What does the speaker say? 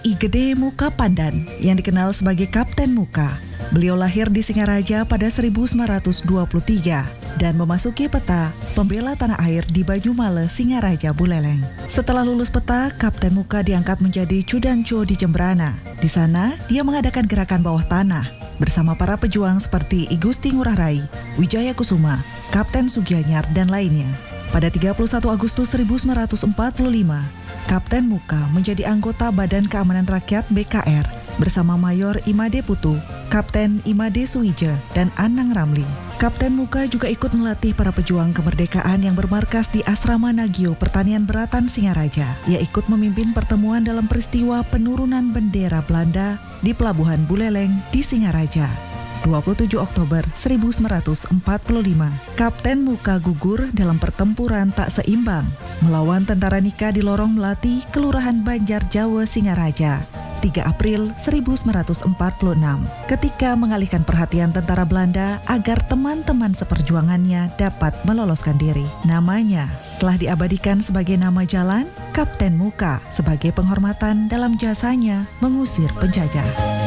I Gede Muka Pandan yang dikenal sebagai Kapten Muka. Beliau lahir di Singaraja pada 1923 dan memasuki peta pembela tanah air di Banyumale, Singaraja, Buleleng. Setelah lulus peta, Kapten Muka diangkat menjadi Cudanco di Jembrana. Di sana, dia mengadakan gerakan bawah tanah bersama para pejuang seperti I Gusti Ngurah Rai, Wijaya Kusuma, Kapten Sugianyar, dan lainnya. Pada 31 Agustus 1945, Kapten Muka menjadi anggota Badan Keamanan Rakyat BKR bersama Mayor Imade Putu, Kapten Imade Suwija, dan Anang Ramli. Kapten Muka juga ikut melatih para pejuang kemerdekaan yang bermarkas di Asrama Nagio Pertanian Beratan Singaraja. Ia ikut memimpin pertemuan dalam peristiwa penurunan bendera Belanda di Pelabuhan Buleleng di Singaraja. 27 Oktober 1945, Kapten Muka gugur dalam pertempuran tak seimbang melawan tentara Nika di Lorong Melati, Kelurahan Banjar Jawa, Singaraja, 3 April 1946, ketika mengalihkan perhatian tentara Belanda agar teman-teman seperjuangannya dapat meloloskan diri. Namanya telah diabadikan sebagai nama jalan Kapten Muka sebagai penghormatan dalam jasanya mengusir penjajah.